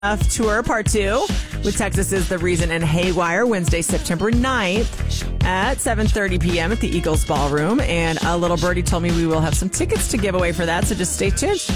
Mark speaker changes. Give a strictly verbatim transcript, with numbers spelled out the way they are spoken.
Speaker 1: Tour Part two with Texas is the Reason and Haywire, Wednesday, September ninth at seven thirty p.m. at the Eagles Ballroom. And a little birdie told me we will have some tickets to give away for that, so just stay tuned.